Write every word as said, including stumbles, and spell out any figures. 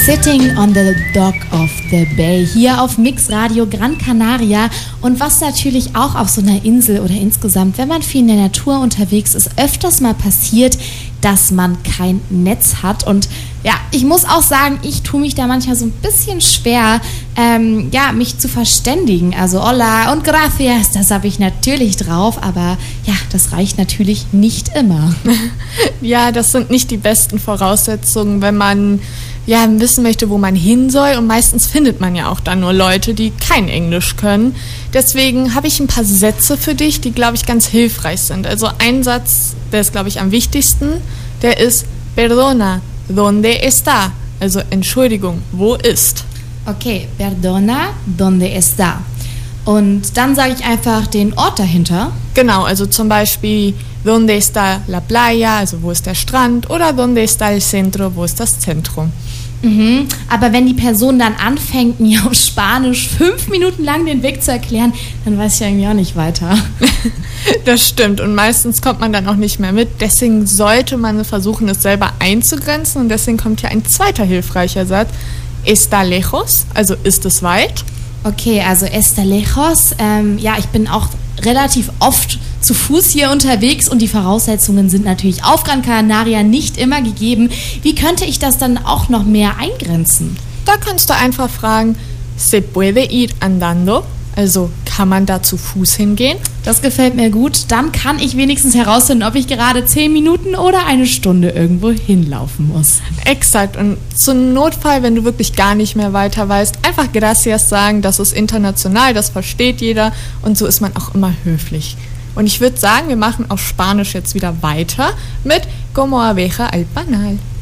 Sitting on the Dock of the Bay hier auf Mix Radio Gran Canaria. Und was natürlich auch auf so einer Insel oder insgesamt, wenn man viel in der Natur unterwegs ist, öfters mal passiert, dass man kein Netz hat. Und ja, ich muss auch sagen, ich tue mich da manchmal so ein bisschen schwer, ähm, ja, mich zu verständigen. Also hola und gracias, das habe ich natürlich drauf, aber ja, das reicht natürlich nicht immer. Ja, das sind nicht die besten Voraussetzungen, wenn man ja wissen möchte, wo man hin soll, und meistens findet man ja auch dann nur Leute, die kein Englisch können. Deswegen habe ich ein paar Sätze für dich, die, glaube ich, ganz hilfreich sind. Also ein Satz, der ist, glaube ich, am wichtigsten, der ist Perdona, ¿dónde está? Also Entschuldigung, wo ist? Okay, Perdona, ¿dónde está? Und dann sage ich einfach den Ort dahinter. Genau, also zum Beispiel ¿dónde está la playa? Also wo ist der Strand? Oder ¿dónde está el centro? Wo ist das Zentrum? Mhm. Aber wenn die Person dann anfängt, mir auf Spanisch fünf Minuten lang den Weg zu erklären, dann weiß ich irgendwie auch nicht weiter. Das stimmt, und meistens kommt man dann auch nicht mehr mit. Deswegen sollte man versuchen, es selber einzugrenzen, und deswegen kommt hier ein zweiter hilfreicher Satz. ¿Está lejos? Also ist es weit? Okay, also está lejos. Ähm, ja, ich bin auch relativ oft zu Fuß hier unterwegs und die Voraussetzungen sind natürlich auf Gran Canaria nicht immer gegeben. Wie könnte ich das dann auch noch mehr eingrenzen? Da kannst du einfach fragen, ¿se puede ir andando? Also kann man da zu Fuß hingehen? Das gefällt mir gut. Dann kann ich wenigstens herausfinden, ob ich gerade zehn Minuten oder eine Stunde irgendwo hinlaufen muss. Exakt. Und zum Notfall, wenn du wirklich gar nicht mehr weiter weißt, einfach gracias sagen. Das ist international, das versteht jeder, und so ist man auch immer höflich. Und ich würde sagen, wir machen auf Spanisch jetzt wieder weiter mit Como abeja al panal.